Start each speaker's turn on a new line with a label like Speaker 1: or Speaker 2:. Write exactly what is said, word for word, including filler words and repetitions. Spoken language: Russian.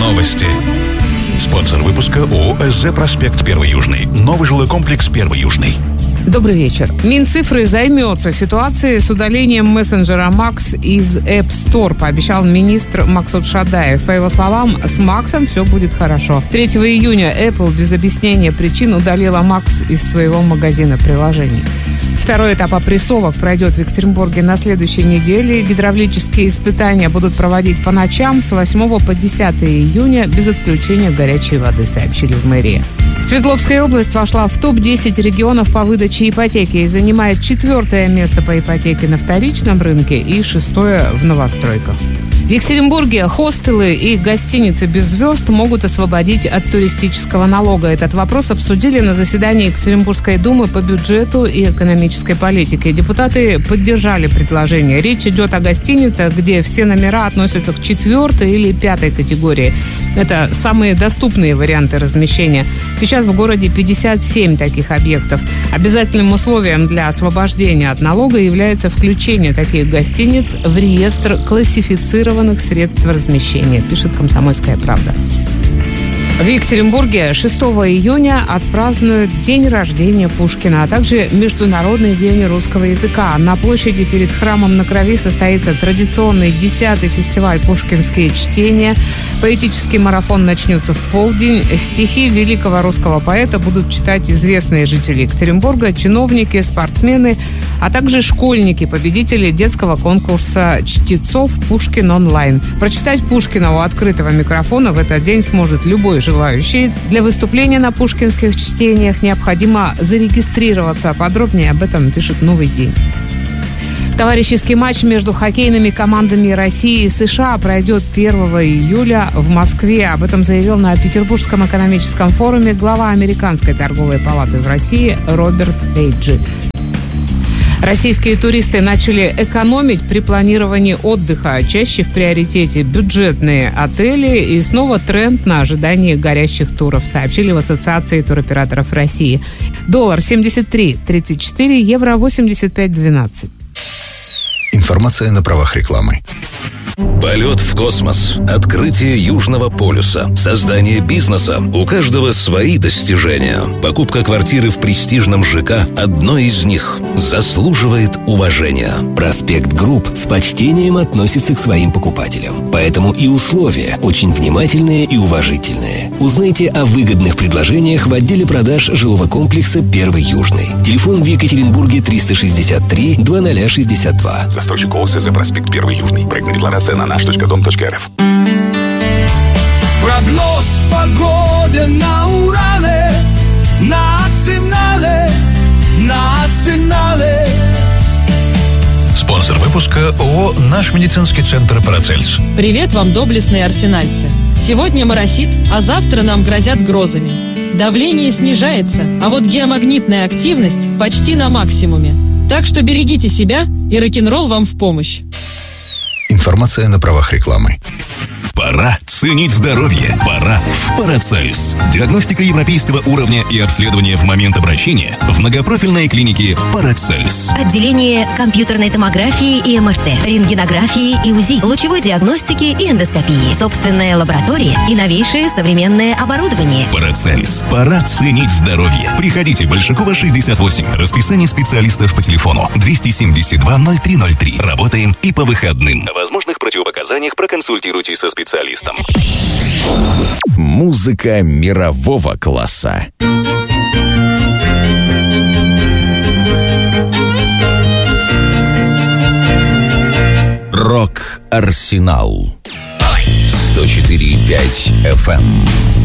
Speaker 1: Новости. Спонсор выпуска ООО «СЗ Проспект Первый Южный». Новый жилой комплекс Первый Южный.
Speaker 2: Добрый вечер. Минцифры займется ситуацией с удалением мессенджера Макс из App Store, пообещал министр Максут Шадаев. По его словам, с Максом все будет хорошо. третьего июня Apple без объяснения причин удалила Макс из своего магазина приложений. Второй этап опрессовок пройдет в Екатеринбурге на следующей неделе. Гидравлические испытания будут проводить по ночам с восьмого по десятое июня без отключения горячей воды, сообщили в мэрии. Свердловская область вошла в топ десять регионов по выдаче ипотеки и занимает четвертое место по ипотеке на вторичном рынке и шестое в новостройках. В Екатеринбурге хостелы и гостиницы без звезд могут освободить от туристического налога. Этот вопрос обсудили на заседании Екатеринбургской думы по бюджету и экономической политике. Депутаты поддержали предложение. Речь идет о гостиницах, где все номера относятся к четвертой или пятой категории. Это самые доступные варианты размещения. Сейчас в городе пятьдесят семь таких объектов. Обязательным условием для освобождения от налога является включение таких гостиниц в реестр классифицированных средств размещения, пишет «Комсомольская правда». В Екатеринбурге шестого июня отпразднуют день рождения Пушкина, а также Международный день русского языка. На площади перед храмом на Крови состоится традиционный десятый фестиваль «Пушкинские чтения». Поэтический марафон начнется в полдень. Стихи великого русского поэта будут читать известные жители Екатеринбурга, чиновники, спортсмены, а также школьники, победители детского конкурса чтецов «Пушкин онлайн». Прочитать Пушкина у открытого микрофона в этот день сможет любой желающий. Для выступления на пушкинских чтениях необходимо зарегистрироваться. Подробнее об этом пишет «Новый день». Товарищеский матч между хоккейными командами России и США пройдет первого июля в Москве. Об этом заявил на Петербургском экономическом форуме глава Американской торговой палаты в России Роберт Эйджи. Российские туристы начали экономить при планировании отдыха. Чаще в приоритете бюджетные отели и снова тренд на ожидание горящих туров, сообщили в Ассоциации туроператоров России. Доллар семьдесят три тридцать четыре, евро восемьдесят пять двенадцать.
Speaker 3: Информация на правах рекламы.
Speaker 4: Полет в космос, открытие Южного полюса, создание бизнеса. У каждого свои достижения. Покупка квартиры в престижном ЖК – одно из них. Заслуживает уважения.
Speaker 5: Проспект Групп с почтением относится к своим покупателям. Поэтому и условия очень внимательные и уважительные. Узнайте о выгодных предложениях в отделе продаж жилого комплекса «Первый Южный». Телефон в Екатеринбурге триста шестьдесят три двадцать шестьдесят два.
Speaker 6: Застройщик ООО «СЗ Проспект Первый Южный». Проектная декларация на наш точка дом точка эр эф.
Speaker 7: Прогноз погоды на Урале, национале, национале.
Speaker 1: Спонсор выпуска ООО «Наш медицинский центр Парацельс».
Speaker 8: Привет вам, доблестные арсенальцы. Сегодня моросит, а завтра нам грозят грозами. Давление снижается, а вот геомагнитная активность почти на максимуме. Так что берегите себя, и рок-н-ролл вам в помощь.
Speaker 3: Информация на правах рекламы.
Speaker 4: Пора ценить здоровье. Пора в Парацельс. Диагностика европейского уровня и обследование в момент обращения в многопрофильной клинике Парацельс.
Speaker 9: Отделение компьютерной томографии и эм эр тэ, рентгенографии и УЗИ, лучевой диагностики и эндоскопии, собственная лаборатория и новейшее современное оборудование.
Speaker 4: Парацельс. Пора ценить здоровье. Приходите, Большакова, шестьдесят восемь. Расписание специалистов по телефону двести семьдесят два ноль три ноль три. Работаем и по выходным. О возможных противопоказаниях проконсультируйтесь со специалистом. специалистом.
Speaker 10: Музыка мирового класса. Рок-Арсенал. сто четыре и пять эф эм.